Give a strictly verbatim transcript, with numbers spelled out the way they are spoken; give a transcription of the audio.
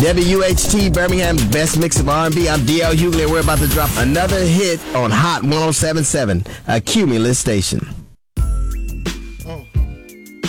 W H T, Birmingham's best mix of R and B. I'm D L Hughley. We're about to drop another hit on Hot one oh seven point seven, a Cumulus station.